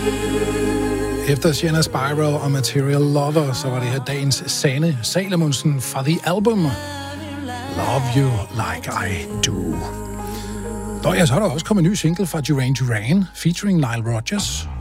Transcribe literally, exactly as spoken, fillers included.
Efter Sienna Spiral og Material Lover, så var det her dagens Sanne Salomonsen fra The Album Love You Like I Do. Nå ja, så er der også kommet en ny single fra Duran Duran featuring Nile Rodgers.